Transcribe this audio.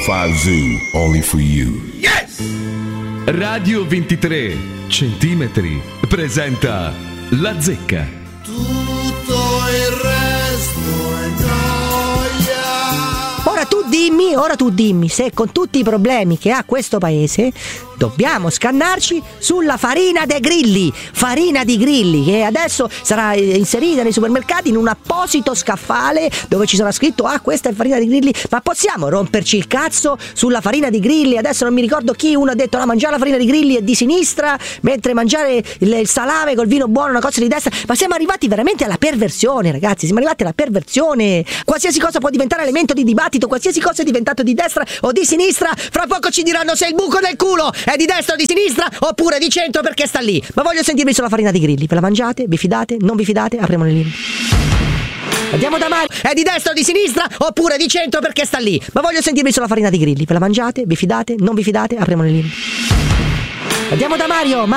105 Zoo, only for you. Yes! Radio 23 centimetri presenta La Zecca. Tutto il resto è noia. Ora tu dimmi se con tutti i problemi che ha questo paese dobbiamo scannarci sulla farina dei grilli. Farina di grilli che adesso sarà inserita nei supermercati in un apposito scaffale dove ci sarà scritto questa è farina di grilli. Ma possiamo romperci il cazzo sulla farina di grilli? Adesso non mi ricordo chi, uno ha detto mangiare la farina di grilli è di sinistra, mentre mangiare il salame col vino buono è una cosa di destra. Ma siamo arrivati veramente alla perversione, ragazzi, siamo arrivati alla perversione. Qualsiasi cosa può diventare elemento di dibattito, qualsiasi cosa è diventato di destra o di sinistra. Fra poco ci diranno se il buco del culo è di destra o di sinistra oppure di centro perché sta lì. Ma voglio sentirvi sulla farina di grilli. Ve la mangiate? Vi fidate? Non vi fidate? Apriamo le linee. Andiamo da Mario. È di destra o di sinistra oppure di centro perché sta lì. Ma voglio sentirvi sulla farina di grilli. Ve la mangiate? Vi fidate? Non vi fidate? Apriamo le linee. Andiamo da Mario.